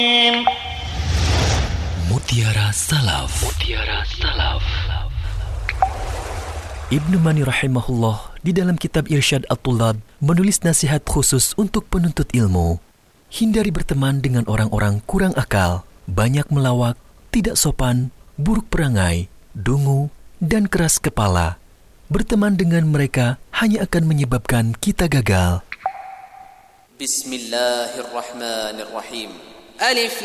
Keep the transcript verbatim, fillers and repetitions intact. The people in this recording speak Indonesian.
Mutiara Salaf. Mutiara Salaf. Ibnu Mani rahimahullah di dalam kitab Irsyad At-Tullab menulis nasihat khusus untuk penuntut ilmu. Hindari berteman dengan orang-orang kurang akal, banyak melawak, tidak sopan, buruk perangai, dungu, dan keras kepala. Berteman dengan mereka hanya akan menyebabkan kita gagal. Bismillahirrahmanirrahim. Alif